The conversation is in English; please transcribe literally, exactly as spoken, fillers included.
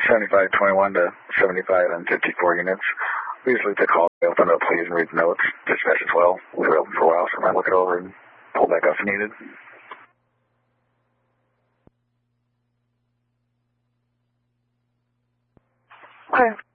seventy-five twenty-one to seventy-five and fifty-four units. Please leave the call open up, please, and read the notes. Dispatch as well. We were open for a while, so I might look it over and pull back off if needed. Okay.